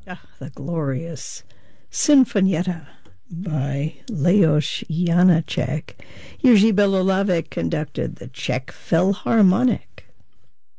The glorious Sinfonietta by Lajos Janáček. Jerzy Belohlávek conducted the Czech Philharmonic.